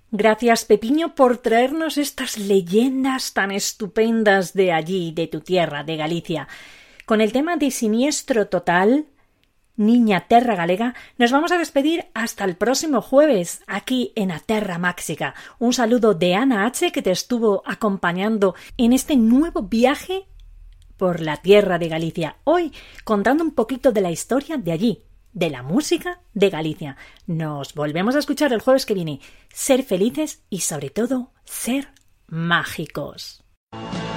Gracias, Pepiño, por traernos estas leyendas tan estupendas de allí, de tu tierra, de Galicia. Con el tema de Siniestro Total, Niña Terra Galega, nos vamos a despedir hasta el próximo jueves, aquí en A Terra Máxica. Un saludo de Ana H., que te estuvo acompañando en este nuevo viaje por la tierra de Galicia. Hoy, contando un poquito de la historia de allí, de la música de Galicia. Nos volvemos a escuchar el jueves que viene. Ser felices y, sobre todo, ser mágicos.